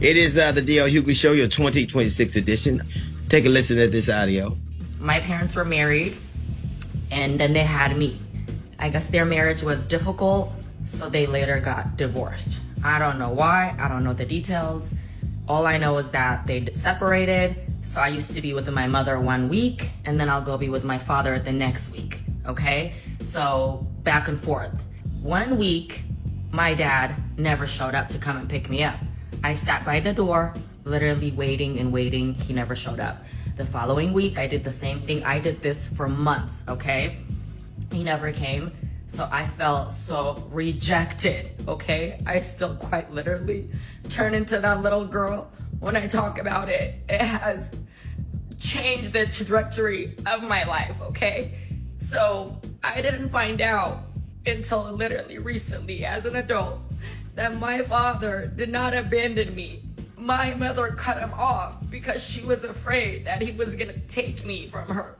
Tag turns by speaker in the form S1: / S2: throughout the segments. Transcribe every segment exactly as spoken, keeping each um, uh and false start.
S1: It is uh, the D L Hughley Show, your twenty twenty-six edition. Take a listen to this audio.
S2: My parents were married, and then they had me. I guess their marriage was difficult, so they later got divorced. I don't know why. I don't know the details. All I know is that they separated, so I used to be with my mother one week, and then I'll go be with my father the next week, okay? So back and forth. One week, my dad never showed up to come and pick me up. I sat by the door, literally waiting and waiting. He never showed up. The following week, I did the same thing. I did this for months, okay? He never came. So I felt so rejected, okay? I still quite literally turn into that little girl when I talk about it. It has changed the trajectory of my life, okay? So I didn't find out until literally recently as an adult that my father did not abandon me. My mother cut him off because she was afraid that he was gonna take me from her.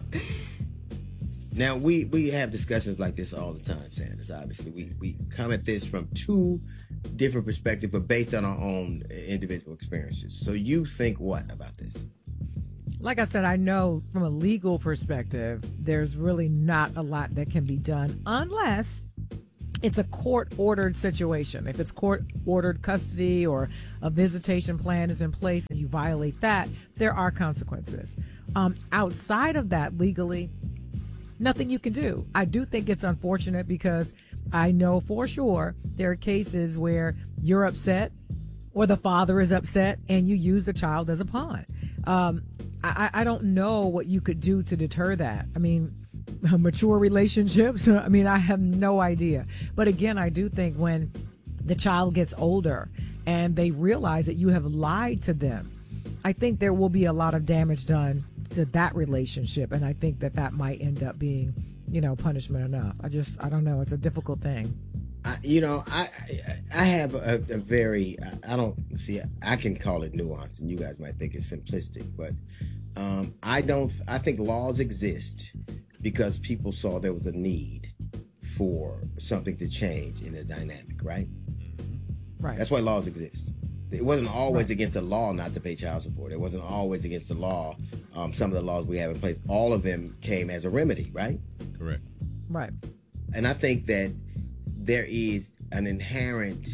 S1: Now, we, we have discussions like this all the time, Sanders. Obviously, we, we come at this from two different perspectives, but based on our own individual experiences. So you think what about this?
S3: Like I said, I know from a legal perspective, there's really not a lot that can be done unless it's a court-ordered situation. If it's court-ordered custody or a visitation plan is in place and you violate that, there are consequences. Um, outside of that, legally, nothing you can do. I do think it's unfortunate because I know for sure there are cases where you're upset or the father is upset and you use the child as a pawn. Um, I, I don't know what you could do to deter that. I mean, mature relationships, I mean, I have no idea. But again, I do think when the child gets older and they realize that you have lied to them, I think there will be a lot of damage done to that relationship. And I think that that might end up being, you know, punishment enough. I just, I don't know. It's a difficult thing.
S1: I, you know, I I have a, a very, I don't, see, I can call it nuance, and you guys might think it's simplistic, but um, I don't, I think laws exist because people saw there was a need for something to change in the dynamic, right?
S3: Right.
S1: That's why laws exist. It wasn't always
S3: Right.
S1: against the law not to pay child support. It wasn't always against the law. Um, some of the laws we have in place, all of them came as a remedy, right?
S4: Correct.
S3: Right.
S1: And I think that there is an inherent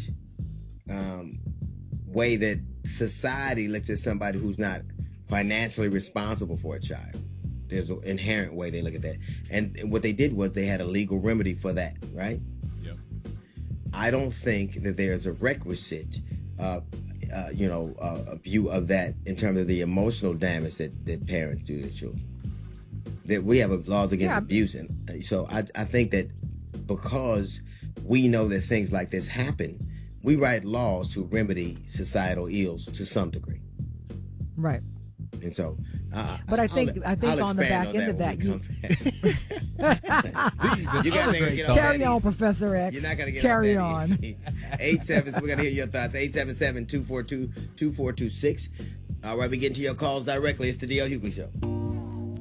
S1: um, way that society looks at somebody who's not financially responsible for a child. There's an inherent way they look at that. And what they did was they had a legal remedy for that, right?
S4: Yep.
S1: I don't think that there's a requisite, uh, uh, you know, uh, a view of that in terms of the emotional damage that, that parents do to children. That we have laws against
S3: Yeah.
S1: abuse. And so I, I think that because we know that things like this happen, we write laws to remedy societal ills to some degree.
S3: Right.
S1: And so, uh,
S3: But I think
S1: I'll,
S3: I think
S1: I'll
S3: on the back
S1: expand
S3: end of that,
S1: when
S3: you
S1: we come back. You guys ain't gonna get on
S3: carry
S1: that
S3: on,
S1: easy.
S3: Professor X.
S1: You're not gonna get
S3: carry
S1: on. That
S3: on.
S1: easy. Eight seven. We're gonna hear your thoughts. Eight seven seven two four two two four two six. All right, we get to your calls directly. It's the D L Hughley Show.